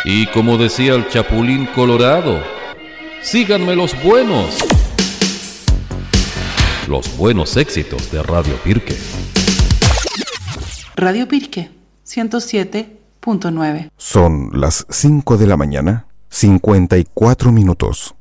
Y como decía el Chapulín Colorado, síganme los buenos éxitos de Radio Pirque. Radio Pirque 107.9. Son las 5 de la mañana, 54 minutos.